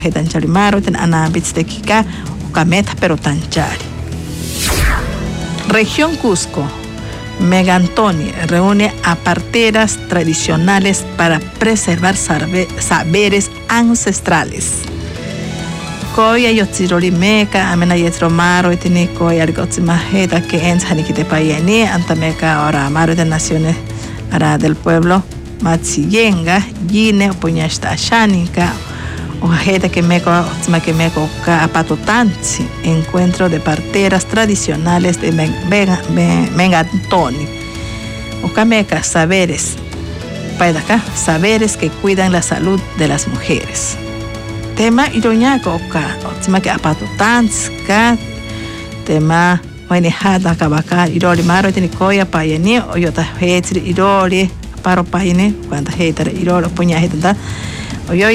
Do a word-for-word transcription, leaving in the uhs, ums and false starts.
Hetanchari maro ten anambits de Kika, Ucameta pero tanchari. Región Cusco. Megantoni reúne a parteras tradicionales para preservar saberes ancestrales. Koya yotziroli meka amena yetro maro itini koya rigotzimajeta que ens hanikite payeni antameka ora maro de naciones ara del pueblo matsiyenga yine puñashta shanika ojeta que meko otzma que meko ka apatotanzi encuentro de parteras tradicionales de Megantoni. Okameka saberes paidaka saberes que cuidan la salud de las mujeres. Tema iroñaco ka otzma que apatotanzka tema oinehada kabaka iroli maro tini koya payeni oyota hetri iroli paro payeni cuando heter iroli puña hetanda oyo